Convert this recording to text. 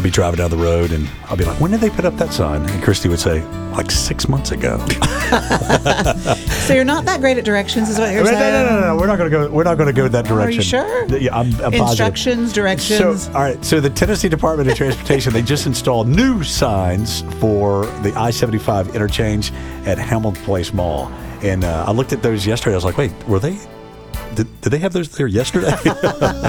I'll be driving down the road, and I'll be like, when did they put up that sign? And Christy would say, like 6 months ago. So you're not that great at directions, is what you're saying? No. We're not going to go that direction. Are you sure? Yeah, I'm positive. Instructions, directions. So, all right. So the Tennessee Department of Transportation, they just installed new signs for the I-75 interchange at Hamilton Place Mall. And I looked at those yesterday. I was like, wait, were they? Did they have those there yesterday?